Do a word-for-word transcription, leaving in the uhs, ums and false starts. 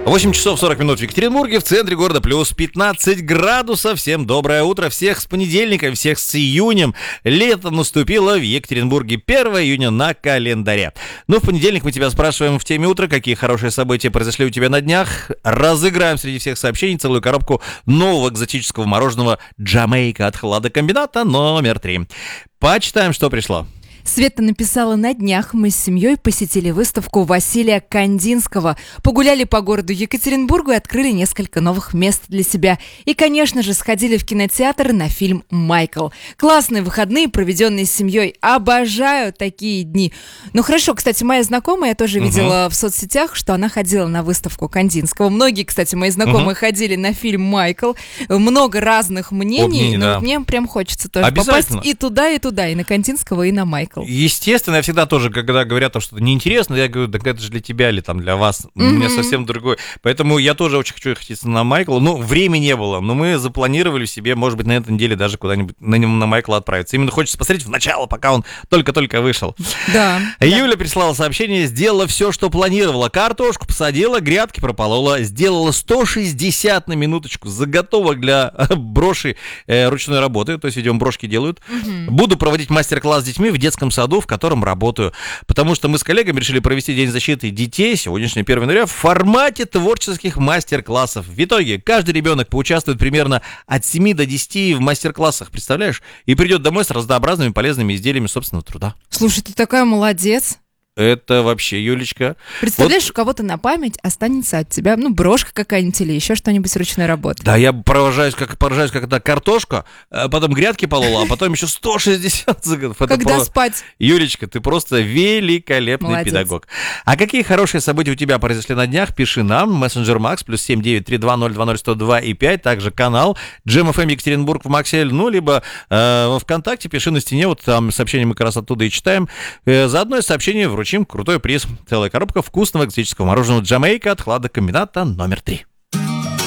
восемь часов сорок минут в Екатеринбурге, в центре города плюс пятнадцать градусов. Всем доброе утро, всех с понедельником, всех с июнем. Лето наступило в Екатеринбурге, первое июня на календаре. Ну, в понедельник мы тебя спрашиваем в теме утра, какие хорошие события произошли у тебя на днях. Разыграем среди всех сообщений целую коробку нового экзотического мороженого Джамейка от хладокомбината номер три. Почитаем, что пришло. Света написала: на днях мы с семьей посетили выставку Василия Кандинского, погуляли по городу Екатеринбургу и открыли несколько новых мест для себя. И, конечно же, сходили в кинотеатр на фильм «Майкл». Классные выходные, проведенные с семьей. Обожаю такие дни. Ну хорошо, кстати, моя знакомая, я тоже видела uh-huh. в соцсетях, что она ходила на выставку Кандинского. Многие, кстати, мои знакомые uh-huh. ходили на фильм «Майкл». Много разных мнений, мнений но да. мне прям хочется тоже попасть и туда, и туда, и на Кандинского, и на «Майкл». Естественно, я всегда тоже, когда говорят, что что-то неинтересно, я говорю, так это же для тебя или там для вас, mm-hmm. у меня совсем другой. Поэтому я тоже очень хочу ехать на Майкла. Ну, времени не было, но мы запланировали себе, может быть, на этой неделе даже куда-нибудь на, на Майкла отправиться. Именно хочется посмотреть в начало, пока он только-только вышел. Да. Юля прислала сообщение: сделала все, что планировала. Картошку посадила, грядки прополола, сделала сто шестьдесят на минуточку заготовок для броши э, ручной работы, то есть, видимо, брошки делают. Mm-hmm. Буду проводить мастер-класс с детьми в детском саду, в котором работаю, потому что мы с коллегами решили провести День защиты детей, сегодняшний первого января, в формате творческих мастер-классов. В итоге каждый ребенок поучаствует примерно от семи до десяти в мастер-классах, представляешь? И придет домой с разнообразными полезными изделиями собственного труда. Слушай, ты такая молодец. Это вообще, Юлечка. Представляешь, вот... у кого-то на память останется от тебя, ну, брошка какая-нибудь или еще что-нибудь ручной работы. Да, я поражаюсь, как, поражаюсь, когда картошка, потом грядки полола, а потом еще сто шестьдесят заготовок. Когда про... спать? Юлечка, ты просто великолепный Молодец. Педагог. А какие хорошие события у тебя произошли на днях? Пиши нам. Мессенджер Макс, плюс семь девять три два ноль два ноль сто два и пять. Также канал Джем эф эм Екатеринбург в Максель. Ну, либо э, во ВКонтакте пиши на стене. Вот там сообщения мы как раз оттуда и читаем. Э, заодно и сообщение вручим крутой приз. Целая коробка вкусного экзотического мороженого Джамейка от хладокомбината номер три.